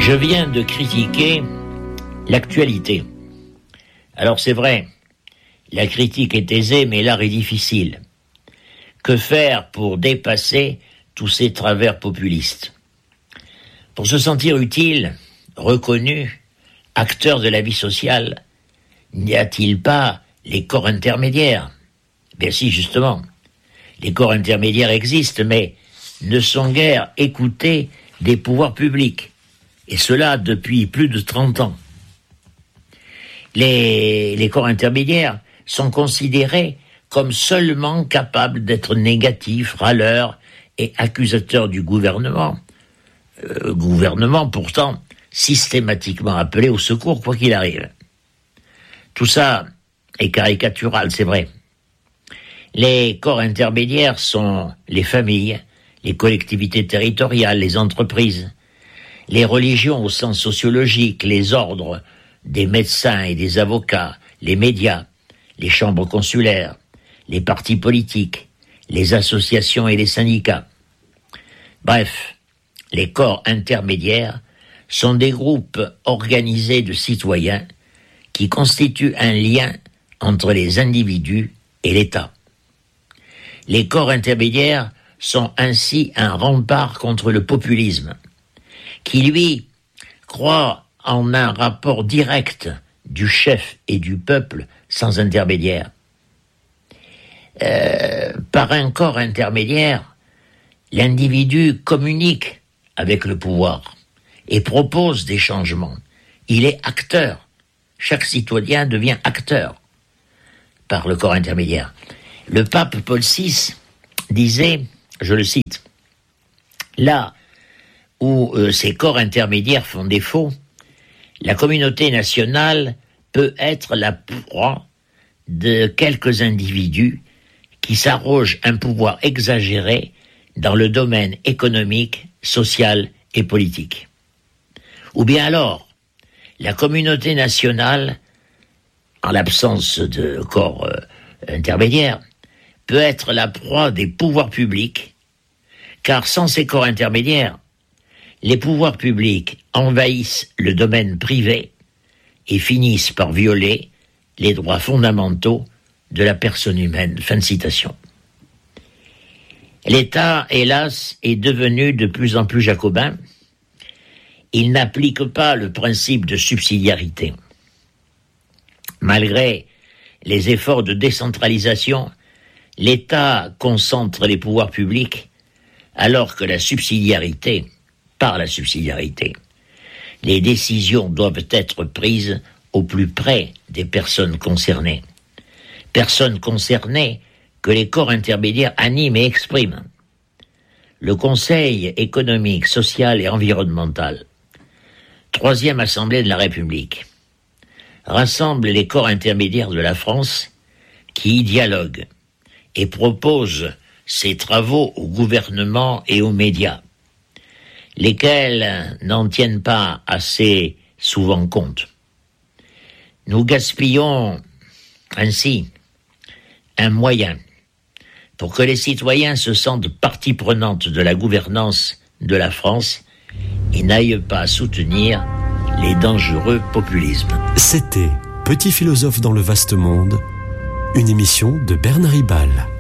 Je viens de critiquer l'actualité. Alors c'est vrai, la critique est aisée, mais l'art est difficile. Que faire pour dépasser tous ces travers populistes ? Pour se sentir utile, reconnu, acteur de la vie sociale, n'y a-t-il pas les corps intermédiaires ? Bien si, justement. Les corps intermédiaires existent, mais ne sont guère écoutés des pouvoirs publics. Et cela depuis plus de 30 ans. Les corps intermédiaires sont considérés comme seulement capables d'être négatifs, râleurs et accusateurs du gouvernement. Gouvernement pourtant systématiquement appelé au secours quoi qu'il arrive. Tout ça est caricatural, c'est vrai. Les corps intermédiaires sont les familles, les collectivités territoriales, les entreprises, les religions au sens sociologique, les ordres des médecins et des avocats, les médias, les chambres consulaires, les partis politiques, les associations et les syndicats. Bref, les corps intermédiaires sont des groupes organisés de citoyens qui constituent un lien entre les individus et l'État. Les corps intermédiaires sont ainsi un rempart contre le populisme, qui, lui, croit en un rapport direct du chef et du peuple sans intermédiaire. Par un corps intermédiaire, l'individu communique avec le pouvoir et propose des changements. Il est acteur. Chaque citoyen devient acteur par le corps intermédiaire. Le pape Paul VI disait, je le cite, « Là où ces corps intermédiaires font défaut, la communauté nationale peut être la proie de quelques individus qui s'arrogent un pouvoir exagéré dans le domaine économique, social et politique. Ou bien alors, la communauté nationale, en l'absence de corps intermédiaires, peut être la proie des pouvoirs publics, car sans ces corps intermédiaires, les pouvoirs publics envahissent le domaine privé et finissent par violer les droits fondamentaux de la personne humaine. » Fin de citation. L'État, hélas, est devenu de plus en plus jacobin. Il n'applique pas le principe de subsidiarité. Malgré les efforts de décentralisation, l'État concentre les pouvoirs publics alors que par la subsidiarité, les décisions doivent être prises au plus près des personnes concernées. Personnes concernées que les corps intermédiaires animent et expriment. Le Conseil économique, social et environnemental, 3e Assemblée de la République, rassemble les corps intermédiaires de la France qui y dialoguent et propose ses travaux au gouvernement et aux médias, lesquels n'en tiennent pas assez souvent compte. Nous gaspillons ainsi un moyen pour que les citoyens se sentent partie prenante de la gouvernance de la France et n'aillent pas soutenir les dangereux populismes. C'était Petit philosophe dans le vaste monde, une émission de Bernard Ribal.